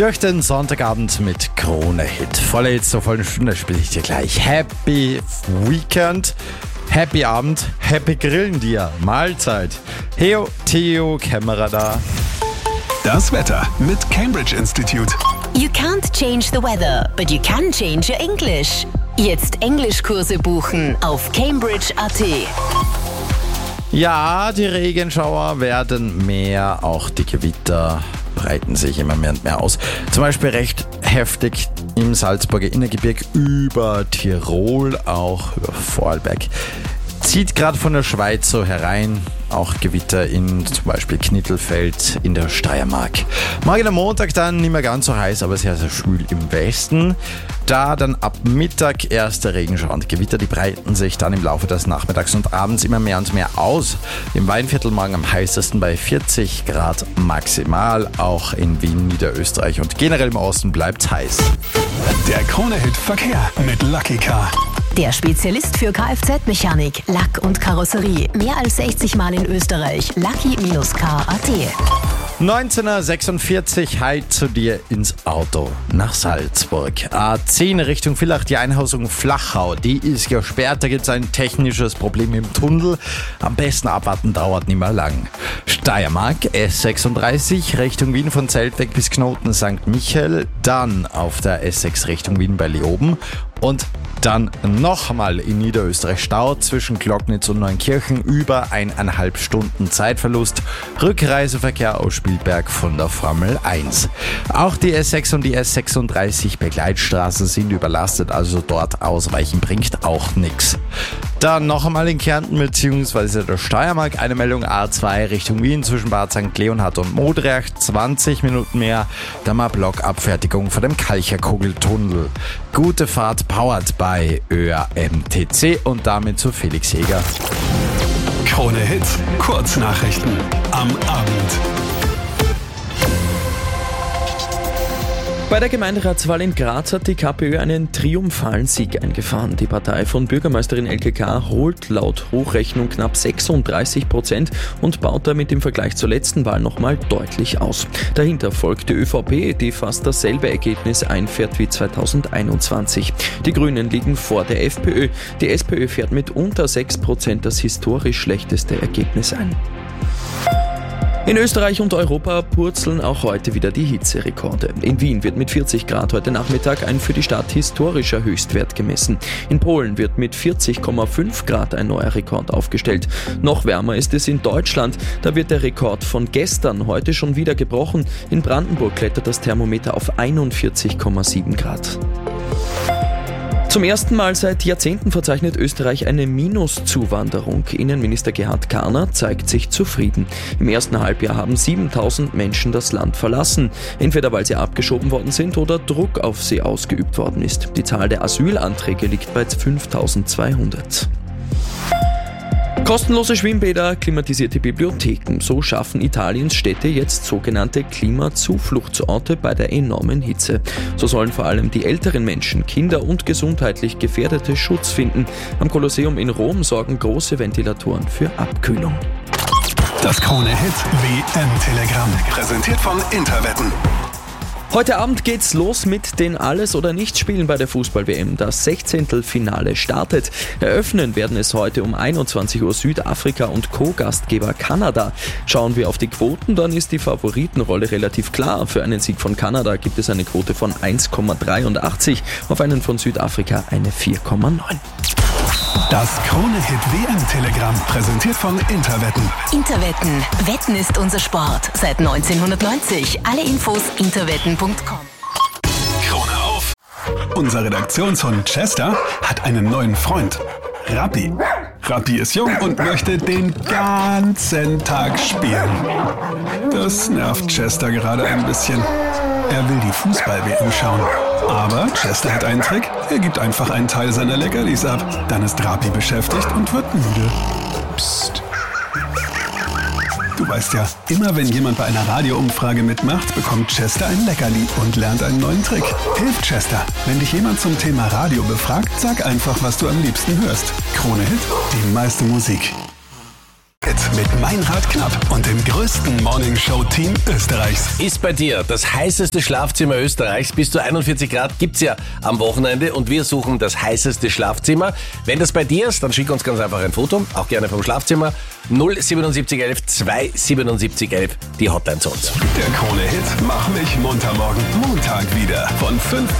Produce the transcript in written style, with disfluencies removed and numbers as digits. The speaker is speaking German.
durch den Sonntagabend mit Krone Hit. Volle Hits zur vollen Stunde spiele ich dir gleich. Happy Weekend, Happy Abend, Happy Grillen dir, Mahlzeit. Heo, Theo, Kämmerer da. Das Wetter mit Cambridge Institute. You can't change the weather, but you can change your English. Jetzt Englischkurse buchen auf Cambridge.at. Ja, die Regenschauer werden mehr, auch die Gewitter breiten sich immer mehr und mehr aus. Zum Beispiel recht heftig im Salzburger Innergebirge, über Tirol, auch über Vorarlberg. Zieht gerade von der Schweiz so herein, auch Gewitter in zum Beispiel Knittelfeld in der Steiermark. Morgen am Montag dann nicht mehr ganz so heiß, aber sehr, sehr schwül im Westen. Da dann ab Mittag erste Regenschauer und Gewitter, die breiten sich dann im Laufe des Nachmittags und Abends immer mehr und mehr aus. Im Weinviertel morgen am heißesten bei 40 Grad maximal, auch in Wien, Niederösterreich und generell im Osten bleibt heiß. Der Krone-Hit Verkehr mit Lucky Car. Der Spezialist für Kfz-Mechanik, Lack und Karosserie. Mehr als 60 Mal in Österreich. Lucky-car.at. 19:46 Hi zu dir ins Auto nach Salzburg. A10 Richtung Villach, die Einhausung Flachau, die ist gesperrt, da gibt es ein technisches Problem im Tunnel. Am besten abwarten, dauert nicht mehr lang. Steiermark S36 Richtung Wien von Zeltweg bis Knoten St. Michael, dann auf der S6 Richtung Wien bei Leoben und dann nochmal in Niederösterreich Stau zwischen Glocknitz und Neunkirchen, über 1,5 Stunden Zeitverlust. Rückreiseverkehr aus Spielberg von der Formel 1. Auch die S6 und die S36 Begleitstraßen sind überlastet, also dort ausweichen bringt auch nichts. Dann noch einmal in Kärnten bzw. der Steiermark eine Meldung A2 Richtung Wien zwischen Bad St. Leonhard und Modriach, 20 Minuten mehr, dann mal Blockabfertigung vor dem Kalcherkugeltunnel. Gute Fahrt powered bei ÖAMTC und damit zu Felix Jäger. Krone Hit, Kurznachrichten am Abend. Bei der Gemeinderatswahl in Graz hat die KPÖ einen triumphalen Sieg eingefahren. Die Partei von Bürgermeisterin Elke K. holt laut Hochrechnung knapp 36% und baut damit im Vergleich zur letzten Wahl nochmal deutlich aus. Dahinter folgt die ÖVP, die fast dasselbe Ergebnis einfährt wie 2021. Die Grünen liegen vor der FPÖ. Die SPÖ fährt mit unter 6% das historisch schlechteste Ergebnis ein. In Österreich und Europa purzeln auch heute wieder die Hitzerekorde. In Wien wird mit 40 Grad heute Nachmittag ein für die Stadt historischer Höchstwert gemessen. In Polen wird mit 40,5 Grad ein neuer Rekord aufgestellt. Noch wärmer ist es in Deutschland. Da wird der Rekord von gestern heute schon wieder gebrochen. In Brandenburg klettert das Thermometer auf 41,7 Grad. Zum ersten Mal seit Jahrzehnten verzeichnet Österreich eine Minuszuwanderung. Innenminister Gerhard Karner zeigt sich zufrieden. Im ersten Halbjahr haben 7.000 Menschen das Land verlassen, entweder weil sie abgeschoben worden sind oder Druck auf sie ausgeübt worden ist. Die Zahl der Asylanträge liegt bei 5.200. Kostenlose Schwimmbäder, klimatisierte Bibliotheken. So schaffen Italiens Städte jetzt sogenannte Klimazufluchtsorte bei der enormen Hitze. So sollen vor allem die älteren Menschen, Kinder und gesundheitlich Gefährdete Schutz finden. Am Kolosseum in Rom sorgen große Ventilatoren für Abkühlung. Das Krone-Hit WM-Telegramm. Präsentiert von Interwetten. Heute Abend geht's los mit den Alles-oder-Nichts-Spielen bei der Fußball-WM. Das 16. startet. Eröffnen werden es heute um 21 Uhr Südafrika und Co-Gastgeber Kanada. Schauen wir auf die Quoten, dann ist die Favoritenrolle relativ klar. Für einen Sieg von Kanada gibt es eine Quote von 1,83, auf einen von Südafrika eine 4,9. Das Krone-Hit WM-Telegramm, präsentiert von Interwetten. Interwetten. Wetten ist unser Sport. Seit 1990. Alle Infos interwetten.com. Krone auf. Unser Redaktionshund Chester hat einen neuen Freund. Rappi. Rappi ist jung und möchte den ganzen Tag spielen. Das nervt Chester gerade ein bisschen. Er will die Fußball-WM schauen. Aber Chester hat einen Trick. Er gibt einfach einen Teil seiner Leckerlis ab. Dann ist Rappi beschäftigt und wird müde. Psst. Du weißt ja, immer wenn jemand bei einer Radioumfrage mitmacht, bekommt Chester ein Leckerli und lernt einen neuen Trick. Hilf Chester. Wenn dich jemand zum Thema Radio befragt, sag einfach, was du am liebsten hörst. Krone Hit, die meiste Musik. Mit Meinrad Knapp und dem größten Morning-Show-Team Österreichs. Ist bei dir das heißeste Schlafzimmer Österreichs? Bis zu 41 Grad gibt's ja am Wochenende und wir suchen das heißeste Schlafzimmer. Wenn das bei dir ist, dann schick uns ganz einfach ein Foto, auch gerne vom Schlafzimmer. 07711 27711, die Hotline zu uns. Der Krone-Hit Mach mich munter morgen Montag wieder von 5